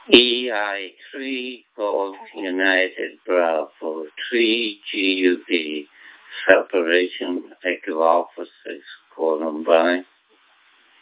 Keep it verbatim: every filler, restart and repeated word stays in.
E I three Golf United Bravo three G U D separation Echo Office six Columbine.